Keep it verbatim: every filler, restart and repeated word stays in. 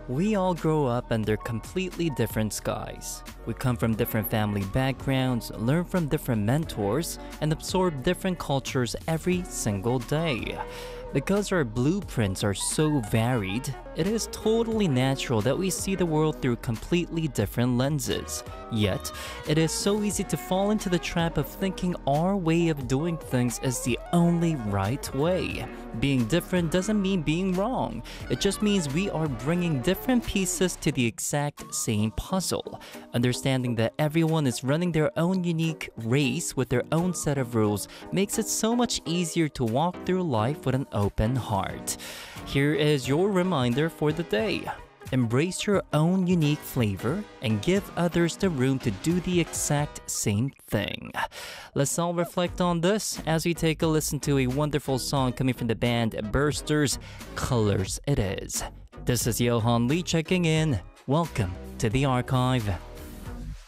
We all grow up under completely different skies. We come from different family backgrounds, learn from different mentors, and absorb different cultures every single day. Because our blueprints are so varied, it is totally natural that we see the world through completely different lenses. Yet, it is so easy to fall into the trap of thinking our way of doing things is the only right way. Being different doesn't mean being wrong. It just means we are bringing different pieces to the exact same puzzle. Understanding that everyone is running their own unique race with their own set of rules makes it so much easier to walk through life with an open heart. Here is your reminder for the day. Embrace your own unique flavor and give others the room to do the exact same thing. Let's all reflect on this as we take a listen to a wonderful song coming from the band Bursters, Colors It Is. This is Johan Lee checking in. Welcome to the archive.